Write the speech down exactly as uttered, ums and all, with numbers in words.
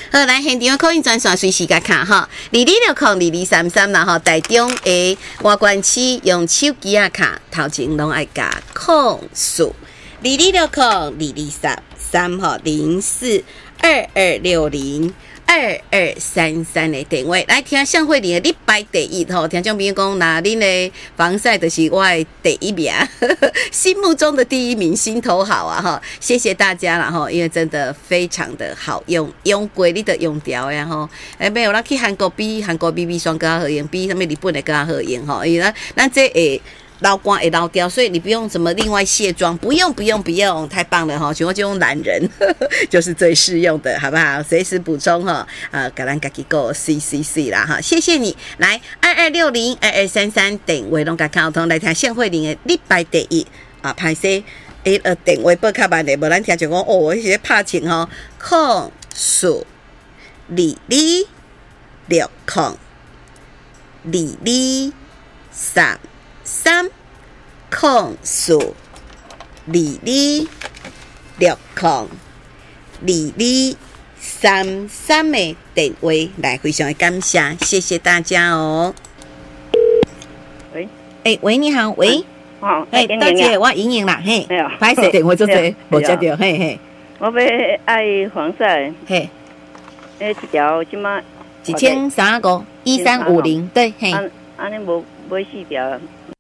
好，来现场口音专线随时甲卡哈，二二六空二二三三啦哈，台中的外关区用手机啊卡，头前拢爱加空数，二二六空二二三三哈零四二二六零。二二三三的电话来听向慧玲的你排第一吼，听众朋友讲，那恁的防晒就是我的第一名，心目中的第一名，心头好啊哈！谢谢大家啦哈，因为真的非常的好用，用过你的用掉呀吼，哎没有啦，去韩国比韩国 B B 霜更加好用，比什么日本的更加好用吼，因为咱咱这诶。捞光也捞掉，所以你不用什么另外卸妆，不用不用不用，太棒了哈！全部就用懒人，呵呵就是最适用的，好不好？随时补充哈，呃，给咱自己go C C C 啦哈，谢谢你。来二二六零二二三三电话拢甲沟通来听谢慧玲的礼拜第一啊，拍摄诶呃电话报较慢的，无咱听就讲哦，我些拍情吼，空数二二六空二二三。三空数二二六空二二三三的电话来，非常的感谢，谢谢大家哦。 喂， 哎、欸，喂，你好，喂， 好， 哎、欸，大姐，我莹莹啦，嘿，拍摄电话做侪，无接到，嘿嘿。 我要爱防晒， 嘿， 诶，一条即马一千三个一三五零，对，嘿， 安安尼无买四条。